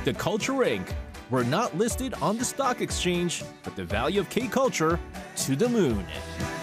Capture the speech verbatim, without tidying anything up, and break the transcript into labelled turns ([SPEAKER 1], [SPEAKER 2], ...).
[SPEAKER 1] The Culture Incorporated. We're not listed on the stock exchange, but the value of K-Culture to the moon.